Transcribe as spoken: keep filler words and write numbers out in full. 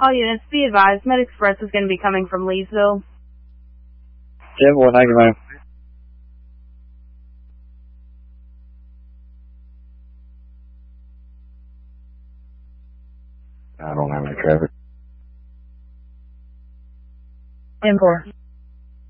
All units, be advised, Med Express is going to be coming from Leesville. ten four, thank you, ma'am. I don't have any traffic. ten four.